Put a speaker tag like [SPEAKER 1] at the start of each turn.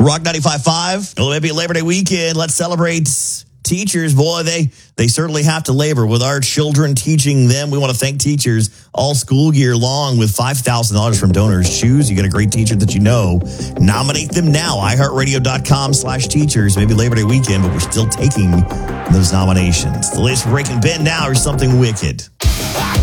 [SPEAKER 1] Rock 95.5. Well, maybe Labor Day weekend. Let's celebrate teachers. Boy, they certainly have to labor with our children, teaching them. We want to thank teachers all school year long with $5,000 from donors. Choose. You get a great teacher that you know. Nominate them now. iHeartRadio.com/teachers. Maybe Labor Day weekend, but we're still taking those nominations. The latest for Breaking Ben now is something wicked.